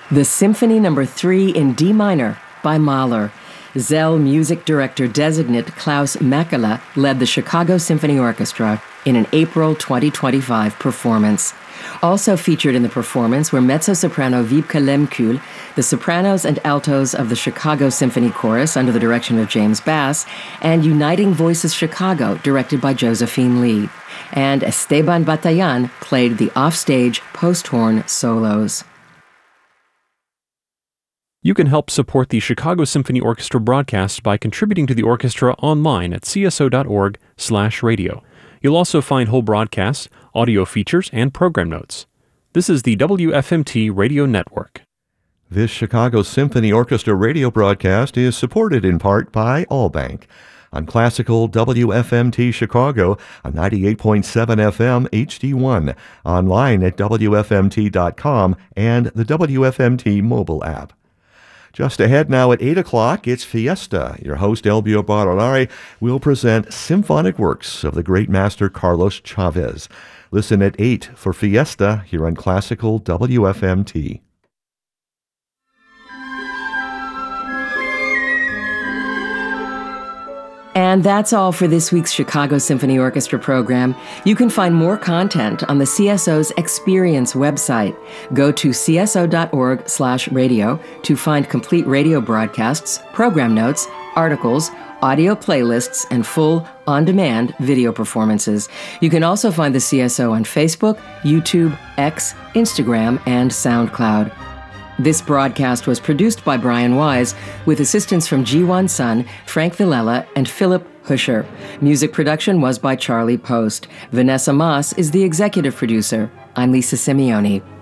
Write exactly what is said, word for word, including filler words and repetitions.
The Symphony Number three in D minor by Mahler. Zell music director designate Klaus Makela led the Chicago Symphony Orchestra in an April twenty twenty-five performance. Also featured in the performance were mezzo-soprano Wiebke Lemkühl, the sopranos and altos of the Chicago Symphony Chorus under the direction of James Bass, and Uniting Voices Chicago, directed by Josephine Lee. And Esteban Batayan played the offstage post-horn solos. You can help support the Chicago Symphony Orchestra broadcast by contributing to the orchestra online at c s o dot org slash radio. You'll also find whole broadcasts, audio features, and program notes. This is the W F M T Radio Network. This Chicago Symphony Orchestra radio broadcast is supported in part by Allbank. On classical W F M T Chicago, on ninety-eight point seven F M H D one, online at W F M T dot com and the W F M T mobile app. Just ahead now at eight o'clock, it's Fiesta. Your host, Elbio Baronari, will present symphonic works of the great master Carlos Chavez. Listen at eight for Fiesta here on Classical W F M T. And that's all for this week's Chicago Symphony Orchestra program. You can find more content on the C S O's Experience website. Go to c s o dot org slash radio to find complete radio broadcasts, program notes, articles, audio playlists, and full, on-demand video performances. You can also find the C S O on Facebook, YouTube, X, Instagram, and SoundCloud. This broadcast was produced by Brian Wise with assistance from Jiwon Sun, Frank Villela, and Philip Huscher. Music production was by Charlie Post. Vanessa Moss is the executive producer. I'm Lisa Simeone.